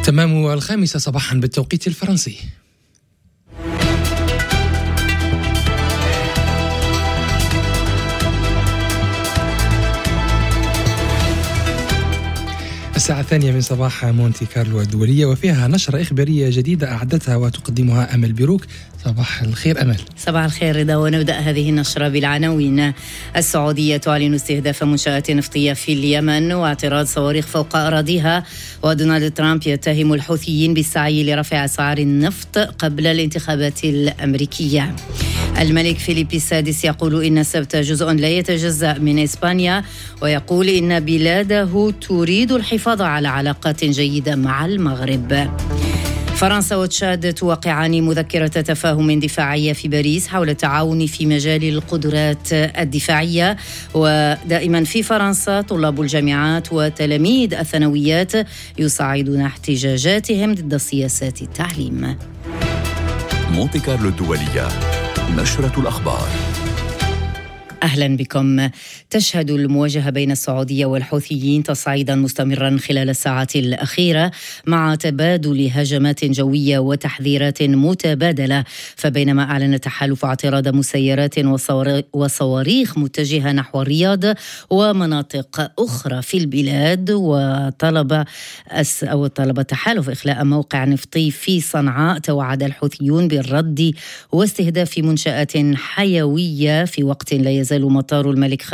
تمام 5 صباحا بالتوقيت الفرنسي. الساعة 2 من صباح مونتي كارلو الدولية، وفيها نشرة إخبارية جديدة أعدتها وتقدمها أمل بيروك. صباح الخير أمل. صباح الخير رضا، ونبدأ هذه النشرة بالعناوين. السعودية تعلن استهداف منشآت نفطية في اليمن واعتراض صواريخ فوق أراضيها، ودونالد ترامب يتهم الحوثيين بالسعي لرفع أسعار النفط قبل الانتخابات الأمريكية. الملك فيليب السادس يقول إن السبت جزء لا يتجزأ من إسبانيا، ويقول إن بلاده تريد الحفاظ على علاقات جيدة مع المغرب. فرنسا وتشاد توقعان مذكرة تفاهم دفاعية في باريس حول التعاون في مجال القدرات الدفاعية. ودائما في فرنسا طلاب الجامعات وتلاميذ الثانويات يصعدون احتجاجاتهم ضد سياسات التعليم. مونتي كارلو الدولية، نشرة الأخبار. أهلا بكم. تشهد المواجهة بين السعودية والحوثيين تصعيدا مستمرا خلال الساعات الأخيرة، مع تبادل هجمات جوية وتحذيرات متبادلة. فبينما أعلن التحالف اعتراض مسيرات وصواريخ متجهة نحو الرياض ومناطق أخرى في البلاد، وطلب التحالف إخلاء موقع نفطي في صنعاء، توعد الحوثيون بالرد واستهداف منشآت حيوية في وقت لا يزال مطار الملك